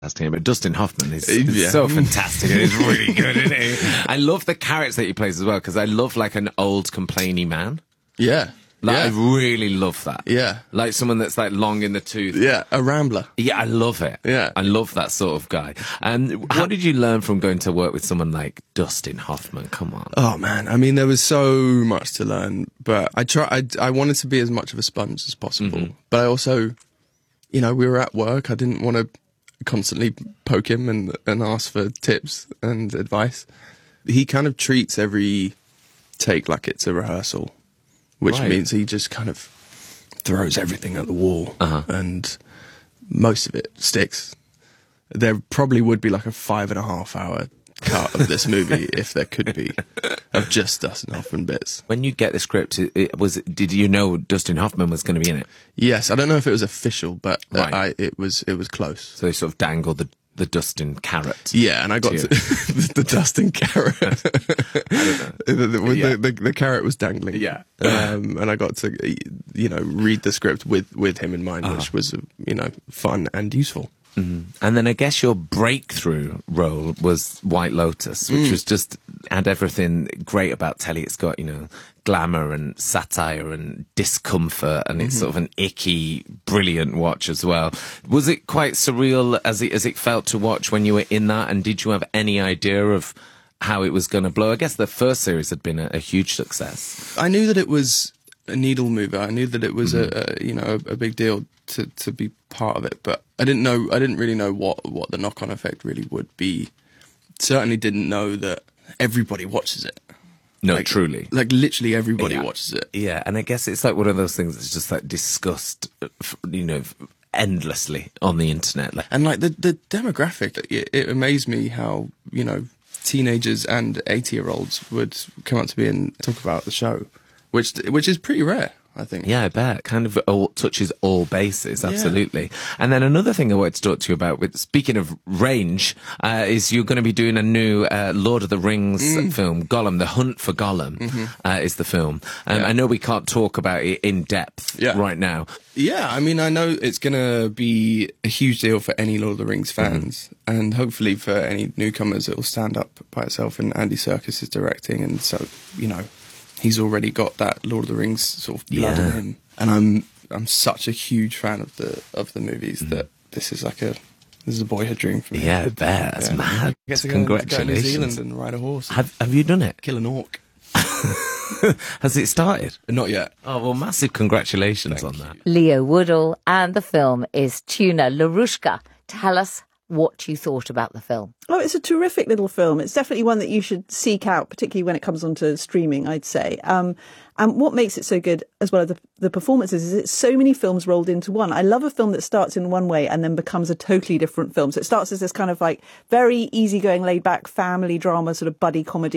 But Dustin Hoffman is so fantastic. He's really good, isn't he? I love the character that he plays as well, because I love like an old complaining man. Yeah. I really love that. Yeah. Like someone that's like long in the tooth. Yeah, a rambler. Yeah, I love it. Yeah. I love that sort of guy. And how did you learn from going to work with someone like Dustin Hoffman? Come on. Oh man, I mean, there was so much to learn, but I wanted to be as much of a sponge as possible. But I also, we were at work. I didn't want to constantly poke him and ask for tips and advice. He kind of treats every take like it's a rehearsal, which means he just kind of throws everything at the wall, and most of it sticks. There probably would be like a 5.5 hour cut of this movie, if there could be, of just Dustin Hoffman bits. When you get the script, did you know Dustin Hoffman was going to be in it? Yes, I don't know if it was official, but it was close. So they sort of dangled the Dustin carrot. Yeah, and I got the Dustin carrot. I don't know. The carrot was dangling. Yeah. And I got to, read the script with him in mind, which was, fun and useful. And then I guess your breakthrough role was White Lotus, which was just had everything great about telly. It's got, glamour and satire and discomfort, and it's sort of an icky, brilliant watch as well. Was it quite surreal as it felt to watch when you were in that? And did you have any idea of how it was going to blow? I guess the first series had been a huge success. I knew that it was a needle mover. I knew that it was a big deal to be part of it, but I didn't really know what the knock-on effect really would be. Certainly didn't know that everybody watches it. No, truly. Like literally everybody watches it. Yeah, and I guess it's like one of those things that's just like discussed, endlessly on the internet. And like the demographic, it amazed me how, teenagers and 80-year-olds would come up to me and talk about the show, which is pretty rare, I think. Yeah, I bet. Kind of touches all bases, absolutely. Yeah. And then another thing I wanted to talk to you about, speaking of range, is you're going to be doing a new Lord of the Rings film, Gollum, The Hunt for Gollum is the film. I know we can't talk about it in depth right now. Yeah, I mean, I know it's going to be a huge deal for any Lord of the Rings fans, and hopefully for any newcomers it will stand up by itself, and Andy Serkis is directing, and so, he's already got that Lord of the Rings sort of blood in him, and I'm such a huge fan of the movies that this is a boyhood dream for me. Yeah, I bet. That's mad. Congratulations. Go to New Zealand and ride a horse. Have you done it? Kill an orc. Has it started? Not yet. Oh, well, massive congratulations on that. Leo Woodall, and the film is Tuna Larushka. Tell us what you thought about the film. Oh, it's a terrific little film. It's definitely one that you should seek out, particularly when it comes onto streaming, I'd say. And what makes it so good, as well as the performances, is it's so many films rolled into one. I love a film that starts in one way and then becomes a totally different film. So it starts as this kind of like very easygoing, laid-back family drama, sort of buddy comedy.